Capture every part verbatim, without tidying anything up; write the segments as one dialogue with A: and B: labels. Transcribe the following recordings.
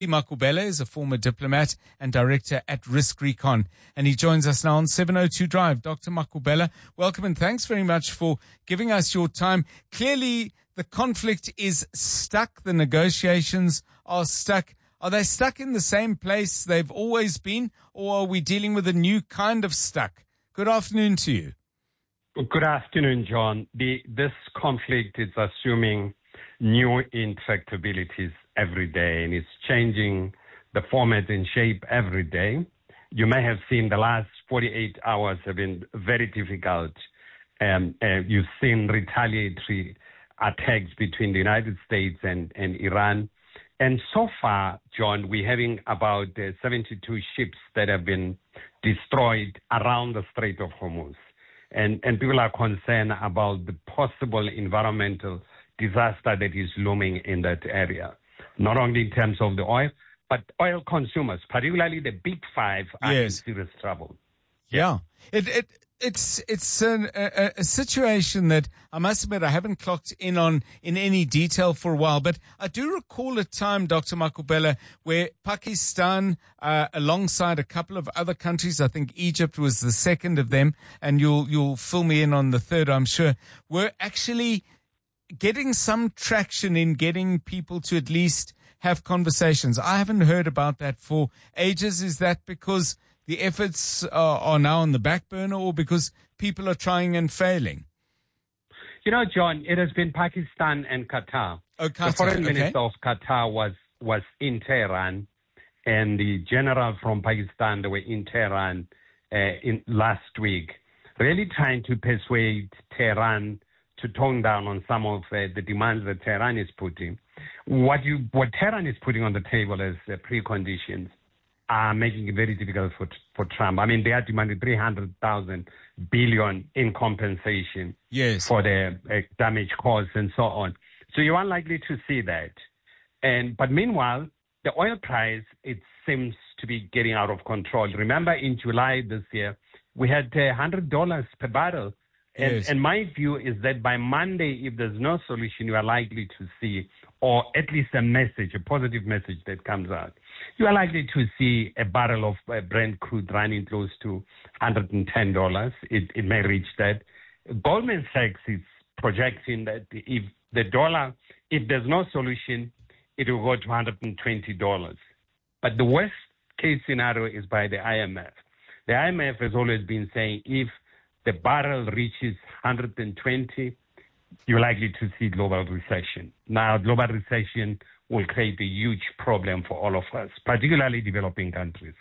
A: Makubele is a former diplomat and director at Risk Recon, and he joins us now on seven oh two Drive. Doctor Makubele, welcome and thanks very much for giving us your time. Clearly, the conflict is stuck. The negotiations are stuck. Are they stuck in the same place they've always been, or are we dealing with a new kind of stuck? Good afternoon to you.
B: Good afternoon, John. The, this conflict is assuming new intractabilities every day, and it's changing the format and shape every day. You may have seen the last forty-eight hours have been very difficult. Um, uh, you've seen retaliatory attacks between the United States and, and Iran. And so far, John, we're having about uh, seventy-two ships that have been destroyed around the Strait of Hormuz. And, and people are concerned about the possible environmental disaster that is looming in that area, not only in terms of the oil, but oil consumers, particularly the big five, are yes. in serious trouble.
A: Yeah, it, it it's it's an, a, a situation that I must admit I haven't clocked in on in any detail for a while, but I do recall a time, Doctor Makubele, where Pakistan, uh, alongside a couple of other countries, I think Egypt was the second of them, and you'll you'll fill me in on the third, I'm sure, were actually getting some traction in getting people to at least have conversations. I haven't heard about that for ages. Is that because the efforts are, are now on the back burner, or because people are trying and failing?
B: You know, John, it has been Pakistan and Qatar.
A: Oh, Qatar.
B: The foreign
A: okay.
B: minister of Qatar was, was in Tehran, and the general from Pakistan, they were in Tehran uh, in last week, really trying to persuade Tehran to tone down on some of uh, the demands that Tehran is putting. What you, what Tehran is putting on the table as uh, preconditions are making it very difficult for for Trump. I mean, they are demanding three hundred thousand billion in compensation
A: yes.
B: for the uh, damage caused and so on. So you're unlikely to see that. And but meanwhile, the oil price, it seems to be getting out of control. Remember, in July this year, we had uh, one hundred dollars per barrel. And,
A: yes.
B: and my view is that by Monday, if there's no solution, you are likely to see, or at least a message, a positive message that comes out, you are likely to see a barrel of uh, Brent crude running close to one hundred ten dollars. It, it may reach that. Goldman Sachs is projecting that if the dollar, if there's no solution, it will go to one hundred twenty dollars. But the worst case scenario is by the I M F. The I M F has always been saying if the barrel reaches one hundred twenty, you're likely to see global recession. Now, global recession will create a huge problem for all of us, particularly developing countries.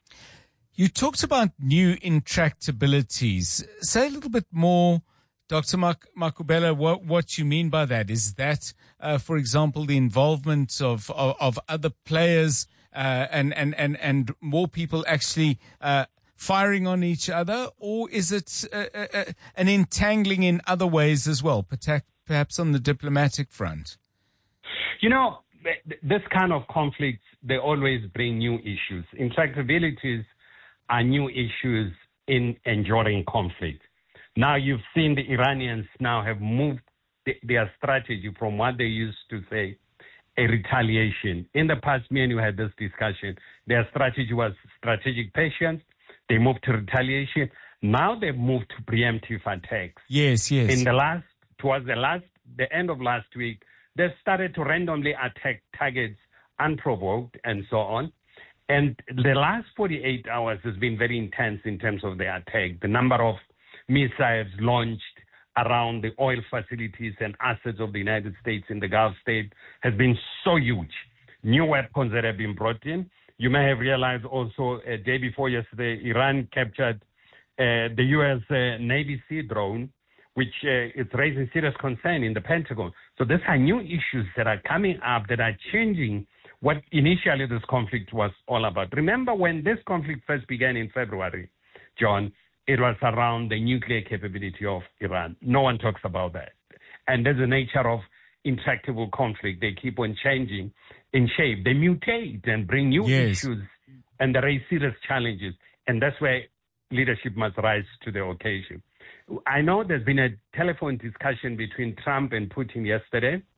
A: You talked about new intractabilities. Say a little bit more, Doctor Mak- Makubele, what, what you mean by that. Is that, uh, for example, the involvement of, of, of other players uh, and, and, and, and more people actually uh, firing on each other, or is it uh, uh, an entangling in other ways as well, perhaps on the diplomatic front?
B: You know, this kind of conflicts, they always bring new issues. Intractabilities are new issues in enduring conflict. Now you've seen the Iranians now have moved the, their strategy from what they used to say, a retaliation. In the past, me and you had this discussion. Their strategy was strategic patience. They moved to retaliation. Now they've moved to preemptive attacks.
A: Yes, yes.
B: In the last, towards the last, the end of last week, they started to randomly attack targets unprovoked and so on. And the last forty-eight hours has been very intense in terms of the attack. The number of missiles launched around the oil facilities and assets of the United States in the Gulf state has been so huge. New weapons that have been brought in. You may have realized also a day before yesterday, Iran captured uh, the U S uh, Navy Sea drone, which uh, is raising serious concern in the Pentagon. So these are new issues that are coming up that are changing what initially this conflict was all about. Remember when this conflict first began in February, John, it was around the nuclear capability of Iran. No one talks about that. And there's the nature of intractable conflict. They keep on changing in shape. They mutate and bring new
A: yes.
B: issues, and they raise serious challenges. And that's where leadership must rise to the occasion. I know there's been a telephone discussion between Trump and Putin yesterday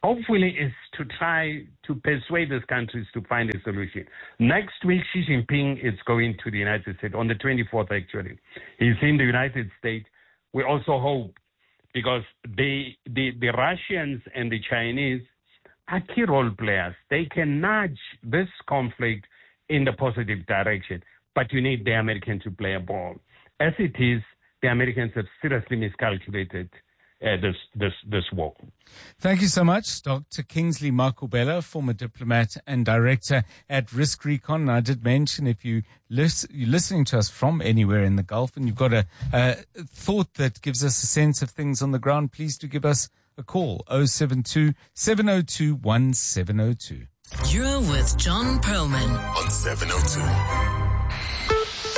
B: hopefully is to try to persuade these countries to find a solution. Next week, Xi Jinping is going to the United States, on the twenty-fourth actually. He's in the United States. We also hope, because the, the, the Russians and the Chinese are key role players. They can nudge this conflict in the positive direction, but you need the Americans to play a ball. As it is, the Americans have seriously miscalculated uh, this, this, this war.
A: Thank you so much, Doctor Kingsley Makubela, former diplomat and director at Risk Recon. And I did mention, if you lis- you're listening to us from anywhere in the Gulf and you've got a, a thought that gives us a sense of things on the ground, please do give us a call, oh seven two, seven oh two, one seven oh two.
C: You're with John Perlman
D: on seven oh two.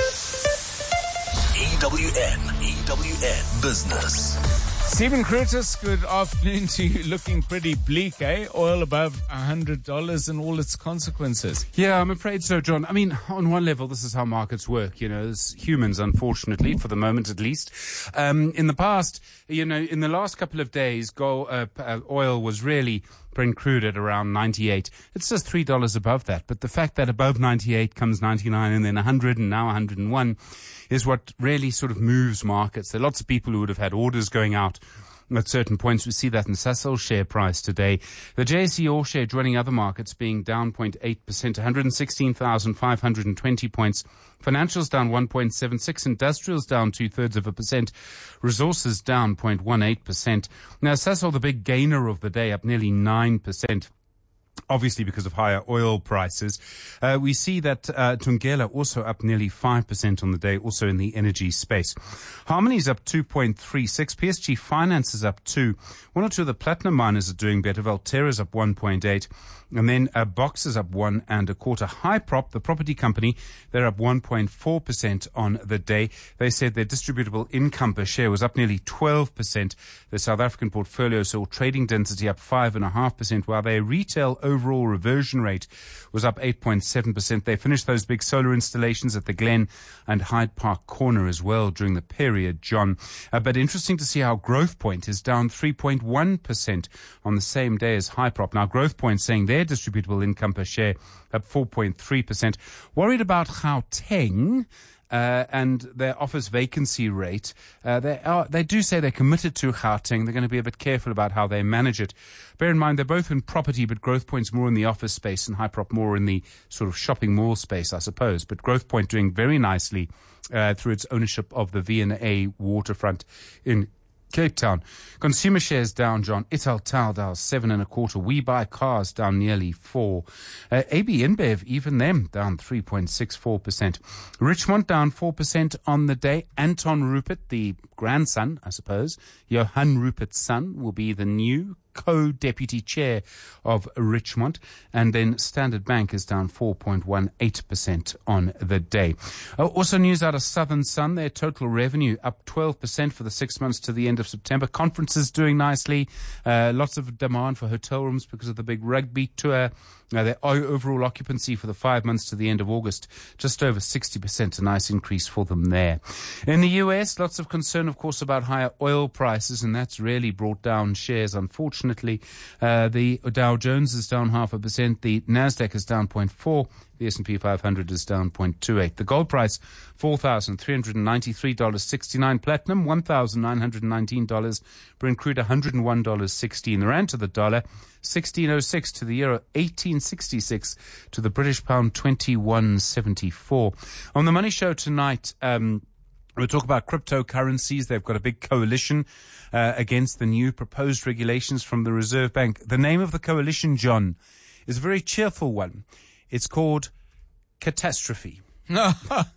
D: E W N, E W N Business.
A: Stephen Curtis, good afternoon to you. Looking pretty bleak, eh? Oil above one hundred dollars and all its consequences.
E: Yeah, I'm afraid so, John. I mean, on one level, this is how markets work, you know, as humans, unfortunately, for the moment at least. Um, in the past, you know, in the last couple of days, gold, uh, uh, oil was really Brent crude at around ninety-eight. It's just three dollars above that. But the fact that above ninety-eight comes ninety-nine and then one hundred and now one hundred and one is what really sort of moves markets. There are lots of people who would have had orders going out at certain points. We see that in Sasol's share price today. The J S E All share joining other markets being down zero point eight percent, one hundred sixteen thousand five hundred twenty points. Financials down one point seven six. Industrials down two-thirds of a percent. Resources down zero point one eight percent. Now, Sasol, the big gainer of the day, up nearly nine percent. Obviously because of higher oil prices. Uh, we see that uh, Thungela also up nearly five percent on the day, also in the energy space. Harmony's up two point three six. P S G Finance is up two. One or two of the platinum miners are doing better. Valterra's up one point eight. And then uh, Box is up one and a quarter. Hyprop, the property company, they're up one point four percent on the day. They said their distributable income per share was up nearly twelve percent. The South African portfolio saw trading density up five point five percent, while their retail overall reversion rate was up eight point seven percent. They finished those big solar installations at the Glen and Hyde Park Corner as well during the period, John. Uh, but interesting to see how Growthpoint is down three point one percent on the same day as Hyprop. Now, Growthpoint saying their distributable income per share up four point three percent. Worried about Gauteng uh, and their office vacancy rate. Uh, they are, they do say they're committed to Gauteng. They're going to be a bit careful about how they manage it. Bear in mind, they're both in property, but Growthpoint's more in the office space and Hyprop more in the sort of shopping mall space, I suppose. But Growthpoint doing very nicely uh, through its ownership of the V and A waterfront in Cape Town. Consumer shares down, John. Italtal down seven and a quarter. We Buy Cars down nearly four. Uh, A B InBev, even them, down three point six four percent. Richmond down four percent on the day. Anton Rupert, the grandson, I suppose, Johan Rupert's son, will be the new co-deputy chair of Richmond. And then Standard Bank is down four point one eight percent on the day. Uh, also news out of Southern Sun, their total revenue up twelve percent for the six months to the end of September. Conferences doing nicely. Uh, lots of demand for hotel rooms because of the big rugby tour. Uh, their overall occupancy for the five months to the end of August, just over sixty percent, a nice increase for them there. In the U S, lots of concern, of course, about higher oil prices, and that's really brought down shares, unfortunately. Uh, the Dow Jones is down half a percent. The Nasdaq is down zero point four. The S and P five hundred is down zero point two eight. The gold price, four thousand three hundred ninety-three dollars and sixty-nine cents. Platinum, one thousand nine hundred nineteen dollars. Brent crude, one hundred one dollars and sixteen cents. The rand to the dollar, sixteen oh six. To the euro, eighteen sixty-six. To the British pound, twenty-one seventy-four. On the Money Show tonight, um, we'll talk about cryptocurrencies. They've got a big coalition uh, against the new proposed regulations from the Reserve Bank. The name of the coalition, John, is a very cheerful one. It's called Catastrophe.
A: No.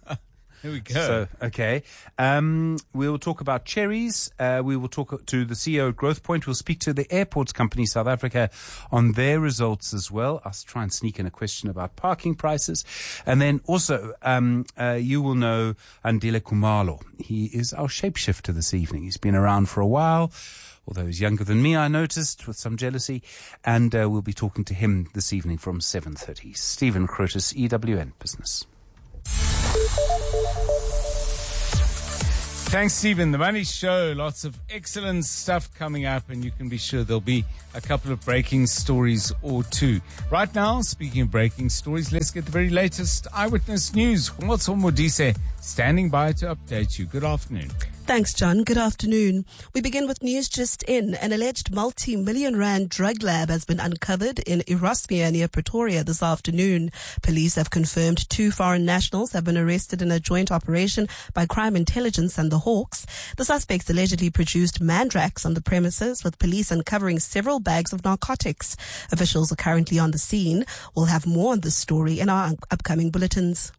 A: Here we go.
E: So, okay. Um, we will talk about cherries. Uh, we will talk to the C E O of Growthpoint. We'll speak to the airports company South Africa on their results as well. I'll try and sneak in a question about parking prices. And then also, um, uh, you will know Andile Khumalo. He is our shapeshifter this evening. He's been around for a while, although he's younger than me, I noticed, with some jealousy. And uh, we'll be talking to him this evening from seven thirty. Stephen Curtis, E W N Business.
A: Thanks, Stephen. The Money Show, lots of excellent stuff coming up, and you can be sure there'll be a couple of breaking stories or two. Right now, speaking of breaking stories, let's get the very latest eyewitness news. Khomotso Modise standing by to update you. Good afternoon.
F: Thanks, John. Good afternoon. We begin with news just in. An alleged multi-million rand drug lab has been uncovered in Erasmia near Pretoria this afternoon. Police have confirmed two foreign nationals have been arrested in a joint operation by Crime Intelligence and the Hawks. The suspects allegedly produced mandrax on the premises, with police uncovering several bags of narcotics. Officials are currently on the scene. We'll have more on this story in our upcoming bulletins.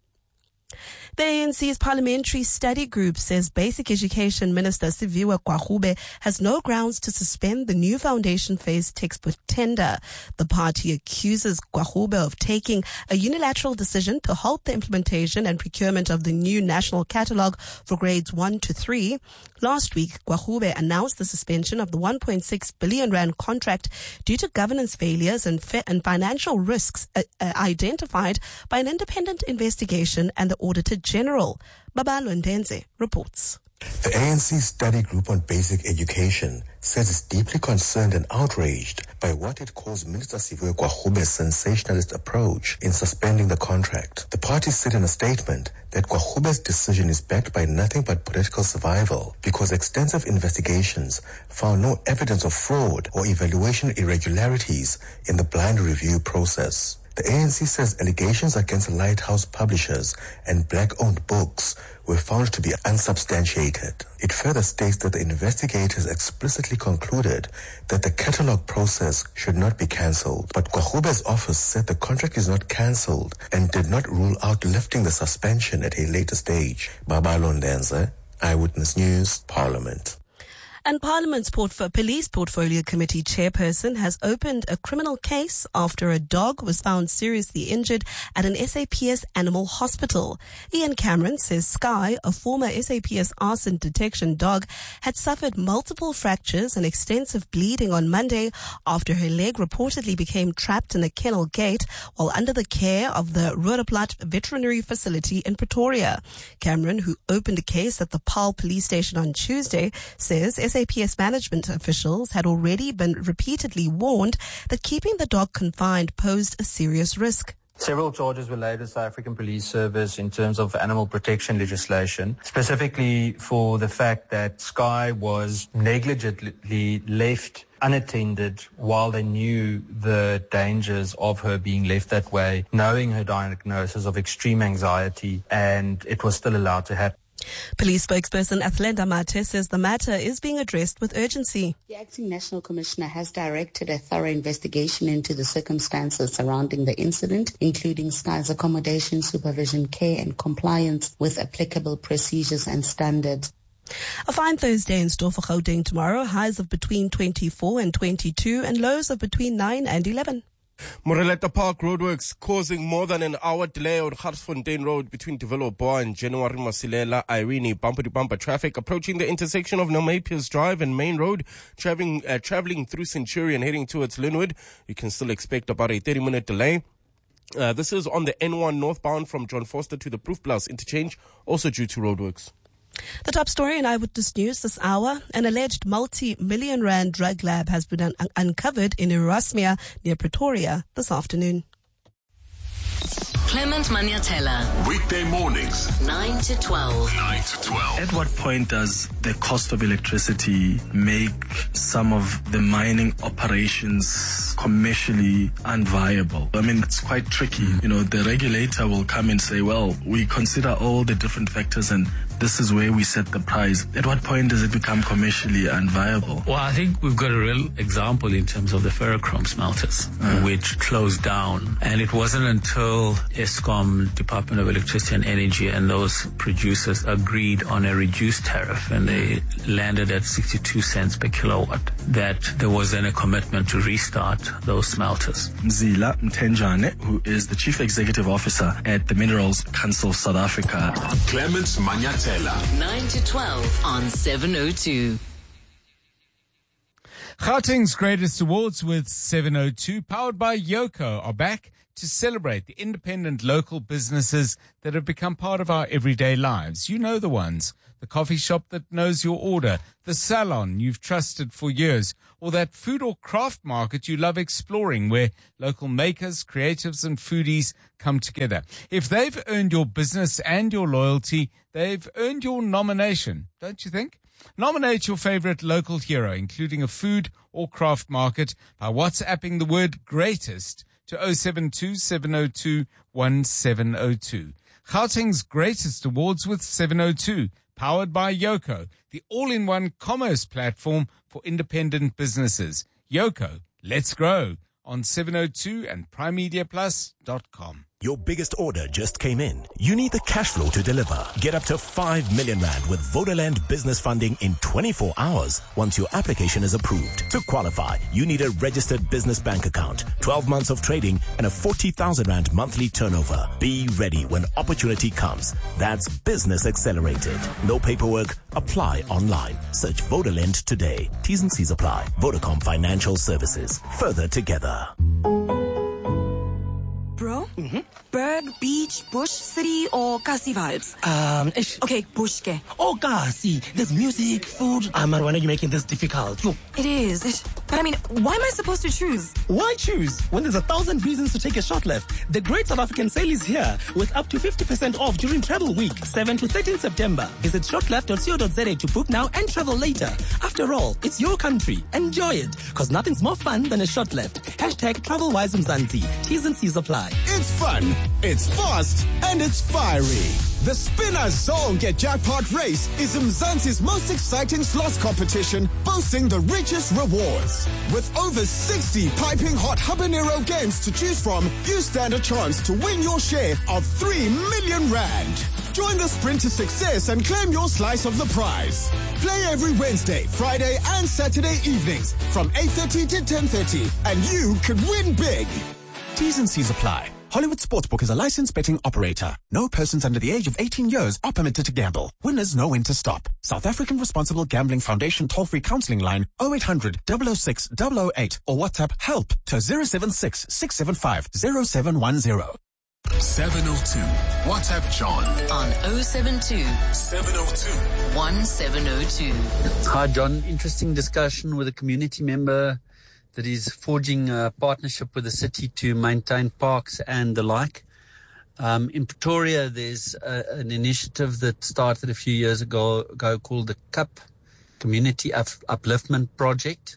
F: The A N C's Parliamentary Study Group says Basic Education Minister Siviwe Gwarube has no grounds to suspend the new foundation phase textbook tender. The party accuses Gwarube of taking a unilateral decision to halt the implementation and procurement of the new national catalogue for grades one to three. Last week, Gwarube announced the suspension of the one point six billion rand contract due to governance failures and, fa- and financial risks uh, uh, identified by an independent investigation and the Auditor General. Babalo Ndenze reports.
G: The A N C Study Group on Basic Education says it's deeply concerned and outraged by what it calls Minister Siviwe Gwarube's sensationalist approach in suspending the contract. The party said in a statement that Gwarube's decision is backed by nothing but political survival because extensive investigations found no evidence of fraud or evaluation irregularities in the blind review process. The A N C says allegations against Lighthouse Publishers and black-owned books were found to be unsubstantiated. It further states that the investigators explicitly concluded that the catalogue process should not be cancelled. But Gwarube's office said the contract is not cancelled and did not rule out lifting the suspension at a later stage. Babalo Ndenze, Eyewitness News, Parliament.
F: And Parliament's Portf- Police Portfolio Committee chairperson has opened a criminal case after a dog was found seriously injured at an S A P S animal hospital. Ian Cameron says Sky, a former S A P S arson detection dog, had suffered multiple fractures and extensive bleeding on Monday after her leg reportedly became trapped in a kennel gate while under the care of the Roodeplaat Veterinary Facility in Pretoria. Cameron, who opened a case at the Paarl Police Station on Tuesday, says S A P S management officials had already been repeatedly warned that keeping the dog confined posed a serious risk.
H: Several charges were laid at South African Police Service in terms of animal protection legislation, specifically for the fact that Sky was negligently left unattended while they knew the dangers of her being left that way, knowing her diagnosis of extreme anxiety, and it was still allowed to happen.
F: Police spokesperson Athlenda Mate says the matter is being addressed with urgency.
I: The acting National Commissioner has directed a thorough investigation into the circumstances surrounding the incident, including Sky's accommodation, supervision, care and compliance with applicable procedures and standards.
F: A fine Thursday in store for Gauteng tomorrow, highs of between twenty-four and twenty-two and lows of between nine and eleven.
J: Moreleta Park roadworks causing more than an hour delay on Garsfontein Road between Developer and January Masilela Irene bumper-to-bumper traffic approaching the intersection of Namapius Drive and Main Road, traveling uh, traveling through Centurion heading towards Linwood. You can still expect about a thirty-minute delay. Uh, this is on the N one northbound from John Foster to the Proof Plus interchange, also due to roadworks.
F: The top story in Eyewitness News this hour: an alleged multi-million rand drug lab has been un- uncovered in Erasmia near Pretoria this afternoon.
C: Clement Maniatella.
D: Weekday mornings,
C: nine to twelve.
D: nine to twelve.
K: At what point does the cost of electricity make some of the mining operations commercially unviable? I mean, it's quite tricky. You know, the regulator will come and say, well, we consider all the different factors and this is where we set the price. At what point does it become commercially unviable?
L: Well, I think we've got a real example in terms of the ferrochrome smelters, uh. which closed down. And it wasn't until Eskom, Department of Electricity and Energy, and those producers agreed on a reduced tariff, and they landed at sixty-two cents per kilowatt, that there was then a commitment to restart those smelters.
K: Mzila Mtenjane, who is the Chief Executive Officer at the Minerals Council of South Africa.
D: Clement Maniatella.
C: nine to twelve on seven oh two.
A: Gauteng's greatest awards with seven oh two, powered by Yoco, are back to celebrate the independent local businesses that have become part of our everyday lives. You know the ones. The coffee shop that knows your order, the salon you've trusted for years, or that food or craft market you love exploring where local makers, creatives and foodies come together. If they've earned your business and your loyalty, they've earned your nomination, don't you think? Nominate your favorite local hero, including a food or craft market, by WhatsApping the word greatest to oh seven two, seven oh two, one seven oh two. Gauteng's greatest awards with seven oh two, powered by Yoco, the all-in-one commerce platform for independent businesses. Yoco, let's grow, on seven oh two and prime media plus dot com.
M: Your biggest order just came in. You need the cash flow to deliver. Get up to five million rand with Vodaland business funding in twenty-four hours once your application is approved. To qualify, you need a registered business bank account, twelve months of trading, and a forty thousand rand monthly turnover. Be ready when opportunity comes. That's Business Accelerated. No paperwork. Apply online. Search Vodaland today. T's and C's apply. Vodacom Financial Services. Further together.
N: Bro? Mm-hmm. Berg, beach, bush, city, or Kasi vibes?
O: Um, ish.
N: Okay, bush ke.
O: Oh, Kasi. There's music, food. Um, Marwana, you're making this difficult. Yo.
N: It is. Ish. But I mean, why am I supposed to choose?
O: Why choose? When there's a thousand reasons to take a short left. The Great South African Sale is here with up to fifty percent off during Travel Week, seventh to thirteenth September. Visit shortleft dot co dot za to book now and travel later. After all, it's your country. Enjoy it. Because nothing's more fun than a short left. Hashtag TravelWise Mzansi. T's and C's apply.
P: It's fun, it's fast, and it's fiery. The Spinner Zonke Jackpot Race is Mzansi's most exciting slots competition, boasting the richest rewards. With over sixty piping hot habanero games to choose from, you stand a chance to win your share of three million rand. Join the sprint to success and claim your slice of the prize. Play every Wednesday, Friday, and Saturday evenings from eight thirty to ten thirty, and you could win big.
Q: T's and C's apply. Hollywood Sportsbook is a licensed betting operator. No persons under the age of eighteen years are permitted to gamble. Winners know when to stop. South African Responsible Gambling Foundation toll-free counseling line oh eight hundred, double oh six, double oh eight or WhatsApp help to zero seven six, six seven five, zero seven one zero.
D: seven oh two. WhatsApp John
C: on oh seven two,
D: seven oh two,
C: one seven oh two.
R: Hi John, interesting discussion with a community member that is forging a partnership with the city to maintain parks and the like. Um, in Pretoria, there's a, an initiative that started a few years ago, ago called the C U P, Community Up, Upliftment Project.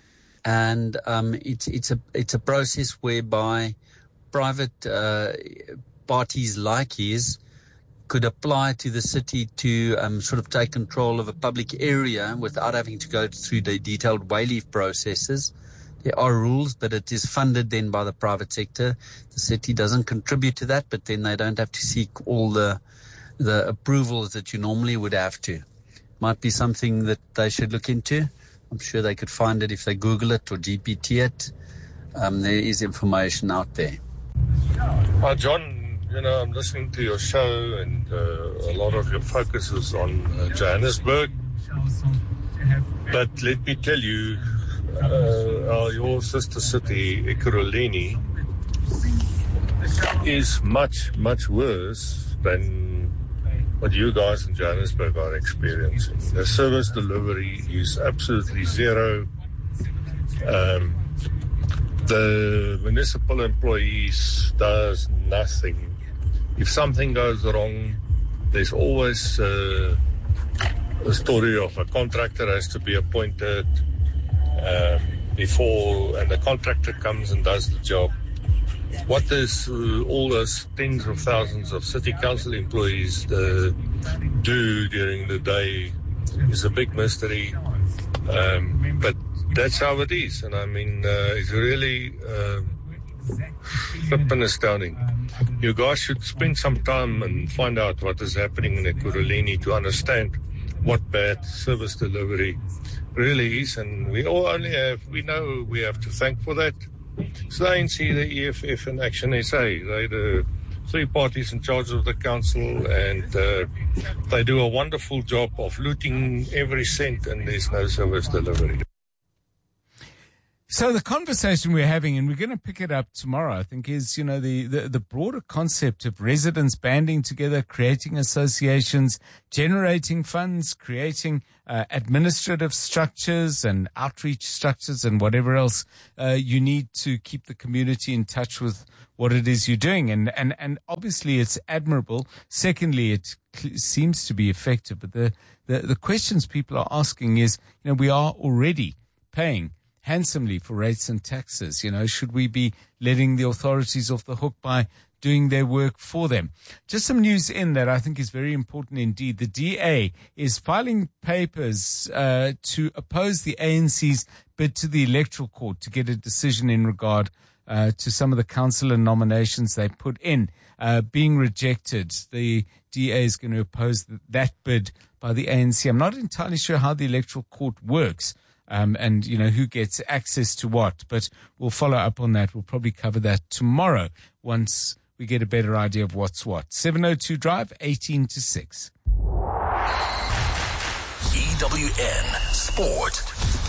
R: And um, it's, it's, a, it's a process whereby private uh, parties like his could apply to the city to um, sort of take control of a public area without having to go through the detailed wayleave processes. There are rules, but it is funded then by the private sector. The city doesn't contribute to that, but then they don't have to seek all the the approvals that you normally would have to. Might be something that they should look into. I'm sure they could find it if they Google it or G P T it. Um, there is information out there.
S: Hi, John. You know, I'm listening to your show, and uh, a lot of your focus is on uh, Johannesburg. But let me tell you, Uh, uh, your sister city, Ekurhuleni, is much, much worse than what you guys in Johannesburg are experiencing. The service delivery is absolutely zero. Um, the municipal employees does nothing. If something goes wrong, there's always uh, a story of a contractor has to be appointed Um, before, and the contractor comes and does the job. What does uh, all those tens of thousands of city council employees uh, do during the day is a big mystery. Um, but that's how it is, and I mean, uh, it's really uh, flippin' astounding. You guys should spend some time and find out what is happening in Ekurhuleni to understand what bad service delivery really is, and we all only have, we know we have to thank for that. So the A N C, the E F F and Action S A, they're the three parties in charge of the council, and uh, they do a wonderful job of looting every cent, and there's no service delivery.
A: So the conversation we're having, and we're going to pick it up tomorrow, I think, is, you know, the, the, the broader concept of residents banding together, creating associations, generating funds, creating uh, administrative structures and outreach structures and whatever else uh, you need to keep the community in touch with what it is you're doing. And, and, and obviously it's admirable. Secondly, it cl- seems to be effective. But the, the, the questions people are asking is, you know, we are already paying handsomely for rates and taxes. You know, should we be letting the authorities off the hook by doing their work for them? Just some news in that I think is very important indeed. The D A is filing papers uh, to oppose the A N C's bid to the Electoral Court to get a decision in regard uh, to some of the councillor nominations they put in uh, being rejected. The D A is going to oppose th- that bid by the A N C. I'm not entirely sure how the Electoral Court works. Um, and, you know, who gets access to what. But we'll follow up on that. We'll probably cover that tomorrow once we get a better idea of what's what. seven oh two Drive, eighteen to six.
D: E W N Sport.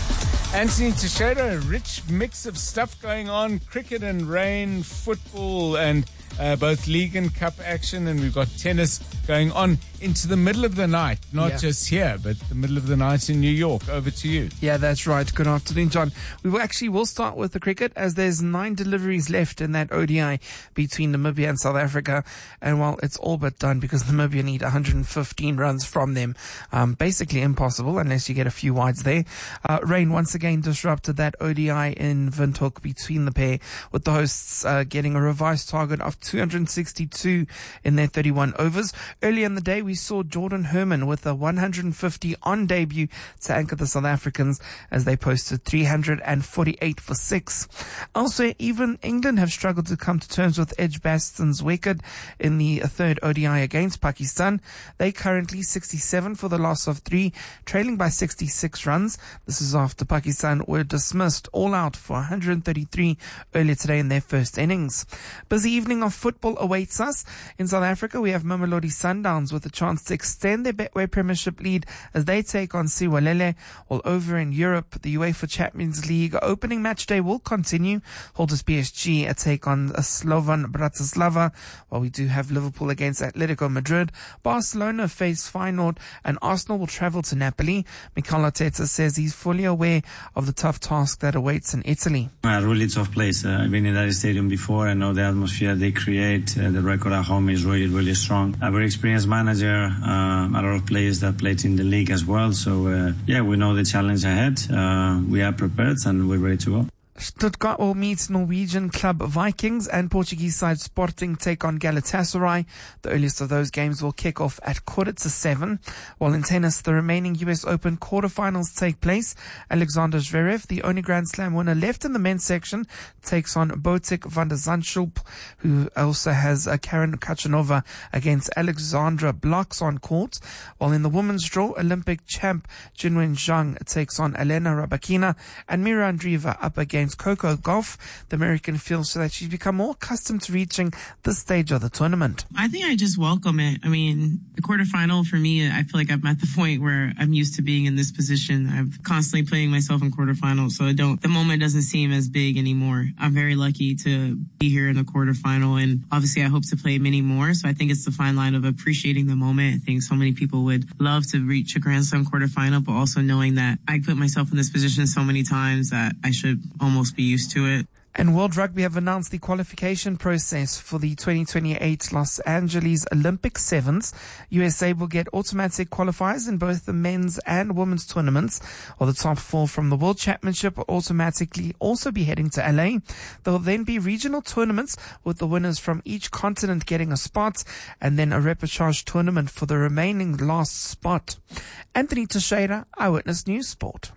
A: Anthony Teixeira, a rich mix of stuff going on. Cricket and rain, football and uh, both league and cup action. And we've got tennis going on into the middle of the night. Not
T: Yeah.
A: just here, but the middle of the night in New York. Over to you.
T: Yeah, that's right. Good afternoon, John. We will actually will start with the cricket as there's nine deliveries left in that O D I between Namibia and South Africa. And well, it's all but done because Namibia need one hundred fifteen runs from them. Um, basically impossible unless you get a few wides there. Uh, rain once again disrupted that O D I in Windhoek between the pair, with the hosts uh, getting a revised target of two hundred sixty-two in their thirty-one overs. Earlier in the day, we saw Jordan Herman with a one hundred fifty on debut to anchor the South Africans as they posted three hundred forty-eight for six. Also, even England have struggled to come to terms with Edgbaston's wicket in the third O D I against Pakistan. They currently sixty-seven for the loss of three, trailing by sixty-six runs. This is after Pakistan were dismissed all out for one hundred thirty-three earlier today in their first innings. Busy evening of football awaits us. In South Africa, we have Mamelodi Sundowns with a chance to extend their Betway Premiership lead as they take on Siwalele. All over in Europe, the UEFA Champions League opening match day will continue. Holders B S G a take on Slovan Bratislava, while we do have Liverpool against Atletico Madrid. Barcelona face Feyenoord and Arsenal will travel to Napoli. Mikel Arteta says he's fully aware of the tough task that awaits in Italy.
U: A really tough place. Uh, I've been in that stadium before. I know the atmosphere they create. Uh, the record at home is really, really strong. A very experienced manager, uh, a lot of players that played in the league as well. So, uh, yeah, we know the challenge ahead. Uh, we are prepared and we're ready to go.
T: Stuttgart will meet Norwegian club Vikings, and Portuguese side Sporting take on Galatasaray. The earliest of those games will kick off at quarter to seven. While in tennis, the remaining U S Open quarterfinals take place. Alexander Zverev, the only Grand Slam winner left in the men's section, takes on Botic van der Zandschulp, who also has uh, Karen Khachanova against Alexandra Blocks on court. While in the women's draw, Olympic champ Jinwen Zhang takes on Elena Rybakina, and Mira Andreeva up against Coco Gauff. The American feels so that she's become more accustomed to reaching this stage of the tournament.
V: I think I just welcome it. I mean, the quarterfinal for me, I feel like I'm at the point where I'm used to being in this position. I'm constantly playing myself in quarterfinals, so I don't, the moment doesn't seem as big anymore. I'm very lucky to be here in the quarterfinal, and obviously I hope to play many more. So I think it's the fine line of appreciating the moment. I think so many people would love to reach a Grand Slam quarterfinal, but also knowing that I put myself in this position so many times that I should almost be used to it.
T: And World Rugby have announced the qualification process for the twenty twenty-eight Los Angeles Olympic Sevens. U S A will get automatic qualifiers in both the men's and women's tournaments, while the top four from the World Championship will automatically also be heading to L A. There will then be regional tournaments with the winners from each continent getting a spot, and then a repechage tournament for the remaining last spot. Anthony Teixeira, Eyewitness News Sport.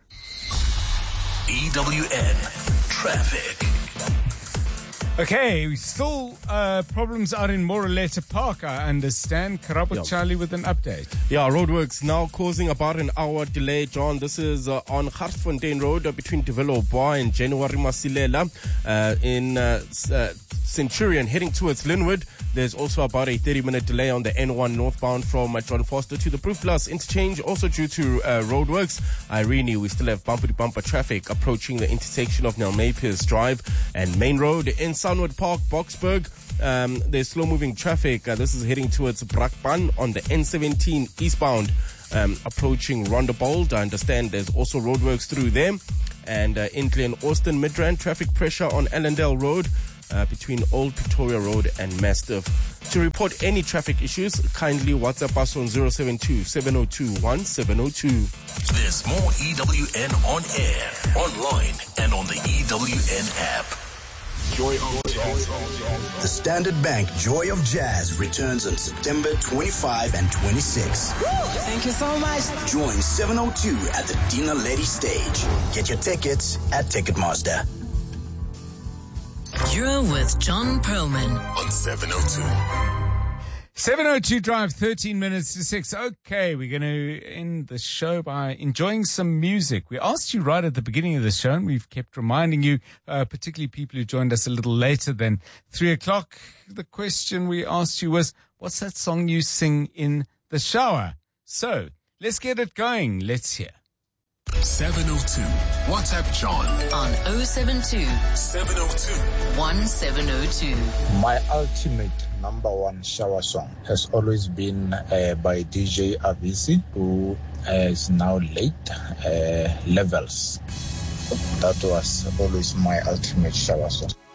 D: E W N Traffic.
A: Okay, still uh, problems out in Moroleta Park, I understand. Karabo
J: Yep.
A: Charlie with an update.
J: Yeah, roadworks now causing about an hour delay, John. This is uh, on Garsfontein Road uh, between Develop Bar and January Masilela uh, in uh, s- uh, Centurion heading towards Linwood. There's also about a thirty minute delay on the N one northbound from uh, John Foster to the Proof Plus interchange, also due to uh, roadworks. Irene, we still have bumper-to-bumper traffic approaching the intersection of Nelmay Pierce Drive and Main Road. In Sunwood Park, Boksburg, um, there's slow-moving traffic. Uh, this is heading towards Brakpan on the N seventeen eastbound, um, approaching Rondebold. I understand there's also roadworks through there. And uh, in Glen Austin, Midrand, traffic pressure on Allendale Road uh, between Old Pretoria Road and Mastiff. To report any traffic issues, kindly WhatsApp us on zero seven two, seven zero two, one seven zero two.
D: There's more E W N on air, online, and on the E W N app.
B: Joy of Jazz. The Standard Bank Joy of Jazz returns on September twenty-fifth and twenty-sixth.
E: Thank you so much.
B: Join seven oh two at the Dina Lady stage. Get your tickets at Ticketmaster.
C: You're with John Perlman
D: on seven oh two.
A: seven oh two Drive, thirteen minutes to six. Okay, we're going to end the show by enjoying some music. We asked you right at the beginning of the show, and we've kept reminding you, uh, particularly people who joined us a little later than three o'clock. The question we asked you was, what's that song you sing in the shower? So, let's get it going. Let's hear.
D: seven oh two. WhatsApp John
C: on oh seven two,
D: seven oh two,
C: one seven oh two.
W: My ultimate number one shower song has always been uh, by D J Avisi, who is now late, uh, Levels. That was always my ultimate shower song.